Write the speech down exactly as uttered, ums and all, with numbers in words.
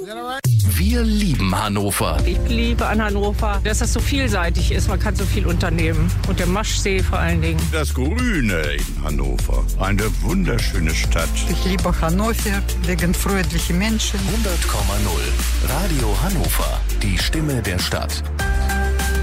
Wir lieben Hannover. Ich liebe an Hannover, dass das so vielseitig ist. Man kann so viel unternehmen. Und der Maschsee vor allen Dingen. Das Grüne in Hannover. Eine wunderschöne Stadt. Ich liebe Hannover wegen freundlichen Menschen. hundert Komma null. Radio Hannover. Die Stimme der Stadt.